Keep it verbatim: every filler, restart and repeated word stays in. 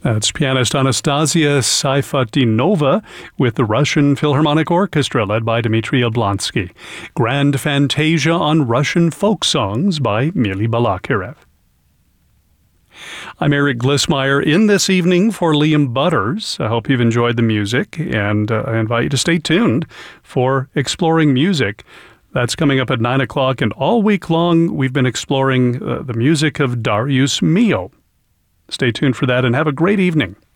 That's pianist Anastasia Saifatinova with the Russian Philharmonic Orchestra led by Dmitry Yablonsky. Grand Fantasia on Russian Folk Songs by Mily Balakirev. I'm Eric Glissmeyer in this evening for Liam Butters. I hope you've enjoyed the music, and uh, I invite you to stay tuned for Exploring Music. That's coming up at nine o'clock, and all week long we've been exploring uh, the music of Darius Milhaud. Stay tuned for that and have a great evening.